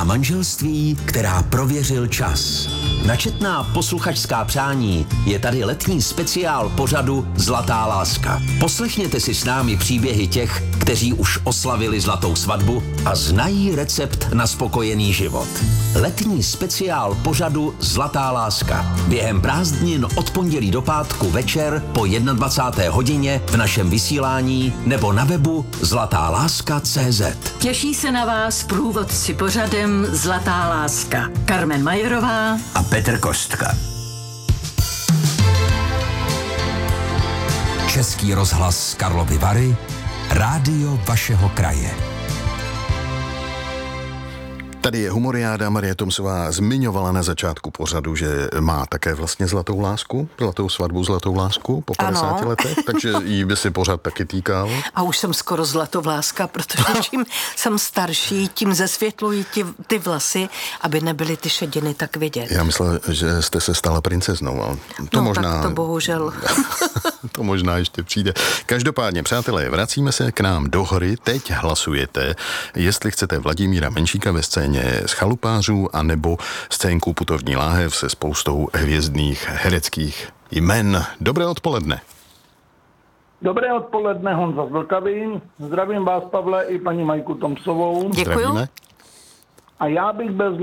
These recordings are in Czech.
a manželství, která prověřil čas. Na četná posluchačská přání je tady letní speciál pořadu Zlatá láska. Poslechněte si s námi příběhy těch, kteří už oslavili zlatou svatbu a znají recept na spokojený život. Letní speciál pořadu Zlatá láska. Během prázdnin od pondělí do pátku večer po 21. hodině v našem vysílání nebo na webu zlatáláska.cz. Těší se na vás průvodci pořadem Zlatá láska. Carmen Majerová A Petr Kostka. Český rozhlas Karlovy Vary, rádio vašeho kraje. Tady je humoriáda. Marie Tomsová zmiňovala na začátku pořadu, že má také vlastně zlatou lásku, zlatou svatbu, zlatou lásku po 50 letech, takže jí by si pořád taky týkal. A už jsem skoro zlatovláska, protože čím jsem starší, tím zesvětlují ty vlasy, aby nebyly ty šediny tak vidět. Já myslel, že jste se stala princeznou, ale to možná... tak to bohužel. To možná ještě přijde. Každopádně, přátelé, vracíme se k nám do hory. Teď hlasujete, jestli chcete Vladimíra Menšíka ve scéně z Chalupářů, anebo scénku Putovní láhev se spoustou hvězdných hereckých jmen. Dobré odpoledne. Dobré odpoledne, Honza z Vltavín. Zdravím vás, Pavle, i paní Majku Tomsovou. Děkuju. Zdravíme. A já bych bez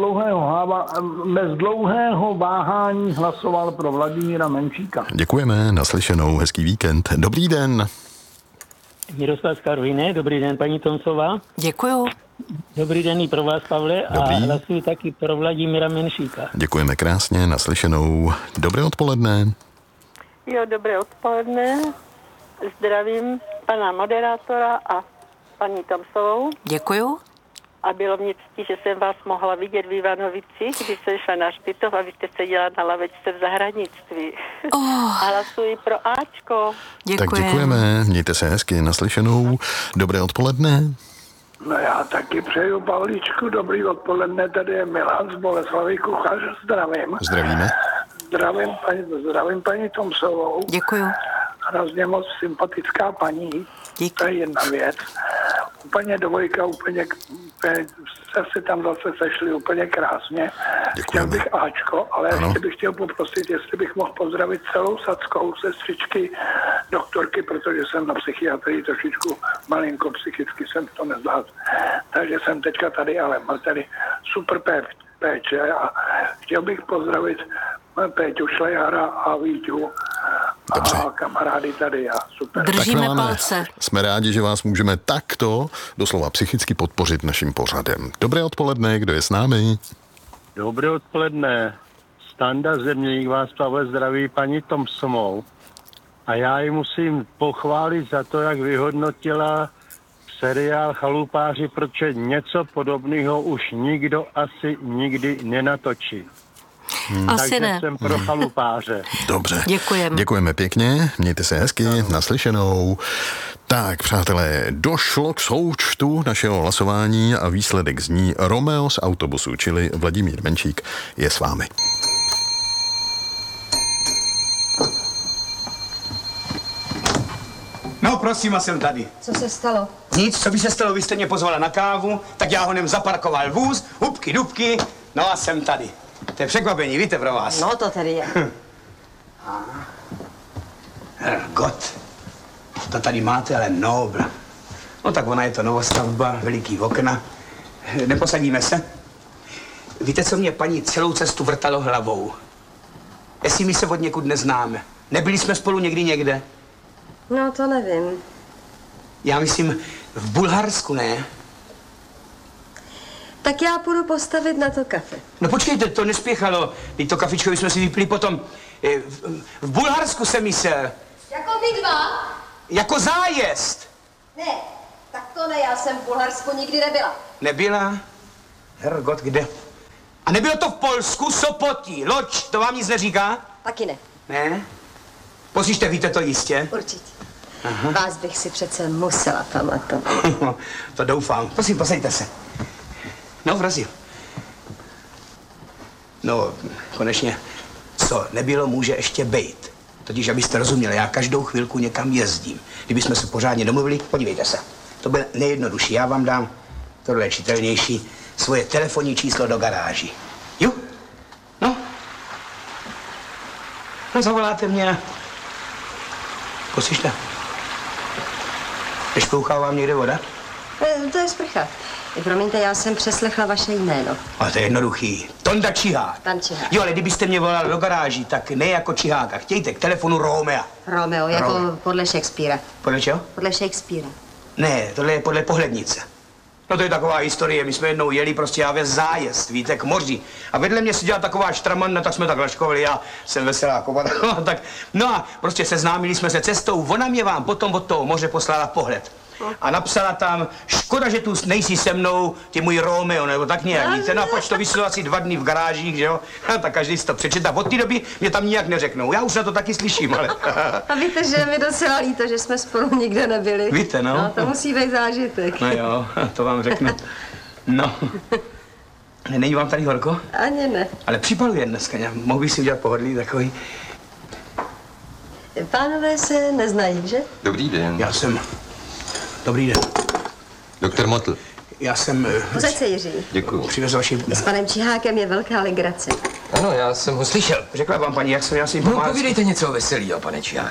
dlouhého váhání hlasoval pro Vladimíra Menšíka. Děkujeme, naslyšenou, hezký víkend. Dobrý den. Miroslav z Karviné, dobrý den, paní Tomsová. Děkuju. Dobrý den i pro vás, Pavle, Dobrý. A hlasuji taky pro Vladimíra Menšíka. Děkujeme krásně, naslyšenou. Dobré odpoledne. Jo, dobré odpoledne. Zdravím pana moderátora a paní Tomsovou. Děkuju. A bylo mě ctí, že jsem vás mohla vidět v Ivanovicích, když jsem šla na hřbitov a vy jste seděla na lavečce v zahradnictví. A hlasuji pro Ačko. Děkujem. Tak děkujeme, mějte se hezky, naslyšenou. Dobré odpoledne. No já taky přeju Pavlíčku dobrý odpoledne, tady je Milan z Boleslavy Kuchař, zdravím. Zdravíme. Zdravím paní Tomsovou. Děkuju. Hrozně moc sympatická paní. Díky. To je jedna věc. Úplně dvojka, úplně se tam zase sešli úplně krásně. Chtěl Děkujeme. bych Ačko, ale Ano. ještě bych chtěl poprosit, jestli bych mohl pozdravit celou Sadskou, sestřičky, doktorky, protože jsem na psychiatrii trošičku malinko psychicky jsem to nezvládl. Takže jsem teďka tady, ale mám tady super péče a chtěl bych pozdravit Péťu Šlejhara a Víťu a kamarády tady a super. Držíme Tak, Milane, palce. jsme rádi, že vás můžeme takto doslova psychicky podpořit naším pořadem. Dobré odpoledne, kdo je s námi? Dobré odpoledne. Standa Zeměník vás, Pavle, zdraví paní Tomsovou. A já ji musím pochválit za to, jak vyhodnotila seriál Chalupáři, protože něco podobného už nikdo asi nikdy nenatočí. Asi Takže ne. jsem pro Chalupáře. Dobře. Děkujeme. Děkujeme pěkně, mějte se hezky, naslyšenou. Tak, přátelé, došlo k součtu našeho hlasování a výsledek zní Romeo z autobusu, čili Vladimír Menšík je s vámi. No, prosím, a jsem tady. Co se stalo? Nic, co by se stalo, vy jste mě pozvala na kávu, tak já honem zaparkoval vůz, hubky, dubky, no a jsem tady. To je překvapení, víte, pro vás. No, to tedy je. Herrgott, to tady máte, ale nobl. No tak ona je to novostavba, veliký okna. Neposadíme se? Víte, co mě paní celou cestu vrtalo hlavou? Jestli my se od někud neznáme. Nebyli jsme spolu někdy někde? No, to nevím. Já myslím, v Bulharsku, ne? Tak já půjdu postavit na to kafe. No počkejte, to nespěchalo. Teď to kafičko jsme si vypili potom. V Bulharsku jsem myslel. Jako vy dva? Jako zájezd. Ne, tak to ne, já jsem v Bulharsku nikdy nebyla. Nebyla? Herrgott, kde? A nebylo to v Polsku, Sopotí, Loď, to vám nic neříká? Taky ne. Ne? Poslyšte, víte to jistě? Určitě. Aha. Vás bych si přece musela pamatovat. To doufám. Prosím, posaďte se. No, prosím. No, konečně, co nebylo, může ještě bejt. Totiž, abyste rozuměli, já každou chvilku někam jezdím. Kdybychom se pořádně domluvili, podívejte se. To bude nejjednodušší. Já vám dám, tohle je čitelnější, svoje telefonní číslo do garáži. Jo? No. No, zavoláte mě. Poslyšte. Nešplouchá vám někde voda? To je sprcha. Promiňte, já jsem přeslechla vaše jméno. Ale to je jednoduchý. Tonda Čihák. Pan Čihák. Jo, ale kdybyste mě volal do garáži, tak ne jako Čiháka. Chtějte k telefonu Romea. Romeo, jako podle Shakespearea. Podle čeho? Podle Shakespearea. Ne, tohle je podle Pohlednice. No to je taková historie, my jsme jednou jeli prostě já ve zájezd, víte, k moři. A vedle mě seděla taková štramanna, tak jsme tak laškovali, já jsem veselá kopada. No a prostě seznámili jsme se cestou, ona mě vám potom od toho moře poslala pohled. A napsala tam, škoda, že tu nejsi se mnou, ty můj Romeo, nebo tak nějak, víte, no a pač to vyslo asi 2 dny v garážích, že jo? No, tak každý si to přečetá. Od té doby mě tam nijak neřeknou, já už na to taky slyším, ale... A víte, že je mi docela líto, že jsme spolu nikde nebyli. Víte, no. No, to musí být zážitek. No jo, to vám řeknu. No. Není vám tady horko? Ani ne. Ale připaluje dneska, mohl bych si udělat pohodlí takový. Pánové se neznají, že? Dobrý den. Já jsem... Dobrý den. Doktor Motl. Já jsem... Posaď se, Jiří. Děkuju. Přivez vaši... S panem Čihákem je velká legrace. Ano, já jsem ho slyšel. Řekla vám paní, jak jsem, já si jim No, pomáhal. povídejte něco veselýho, pane Čihák.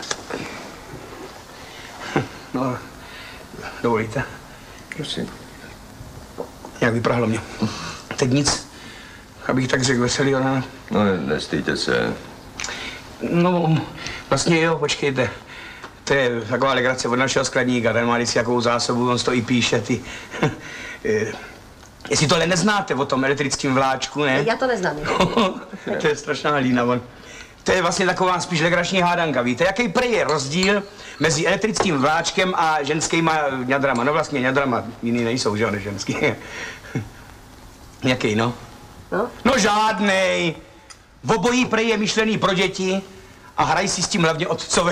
No, dovolíte? Prosím. Jak vyprahlo mě. Teď nic, abych tak řekl veselý, ale... No, nestýjte se. No, vlastně jo, počkejte. To je taková legrace od našeho skladníka, ten má vždycky jakou zásobu, on to i píše, ty... Jestli tohle neznáte o tom elektrickém vláčku, ne? Já to neznám. To je strašná lína, on. To je vlastně taková spíš legrační hádanka, víte? Jaký prej je rozdíl mezi elektrickým vláčkem a ženskýma ňadrama? No vlastně ňadrama jiný nejsou, že jo, než ženský. Jaký, no? No žádnej. Obojí prej je myšlený pro děti a hrají si s tím hlavně otcové.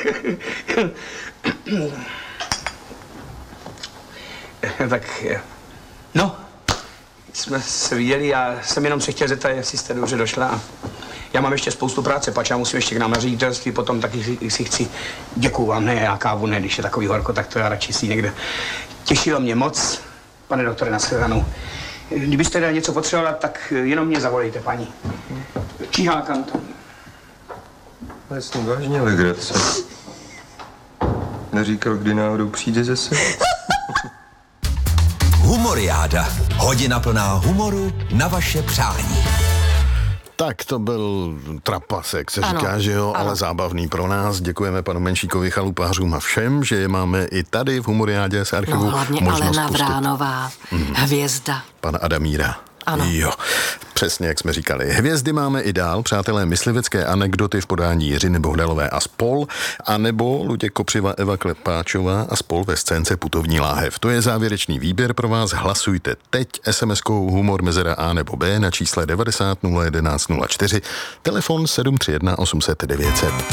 Tak, no, jsme se viděli, já jsem jenom se chtěl zeptat, jestli jste dobře došla. A já mám ještě spoustu práce, pač já musím ještě k nám na ředitelství, potom taky si chci, děkuju vám, ne, já kávu ne, když je takový horko, tak to já radši si někde. Těšilo mě moc, pane doktore, nashledanou. Kdybyste teda něco potřebovala, tak jenom mě zavolejte, paní. Čihák Anton. Jasně, vážně legrace. Neříkal, kdy náhodou přijde zase? Humoriáda. Hodina plná humoru na vaše přání. Tak to byl trapasek, se Ano, říká, že jo, ano. ale zábavný pro nás. Děkujeme panu Menšíkovi, chalupářům a všem, že je máme i tady v Humoriádě z archivu. No hlavně možnost Alena pustit. Vránová, hvězda. Pan Adamíra. Ano. Jo, přesně jak jsme říkali. Hvězdy máme i dál, přátelé, myslivecké anekdoty v podání Jiřiny Bohdalové a spol, anebo Luděk Kopřiva, Eva Klepáčová a spol ve scénce Putovní láhev. To je závěrečný výběr pro vás. Hlasujte teď SMS-kou humor mezera A nebo B na čísle 90 011 04, telefon 731 800 900.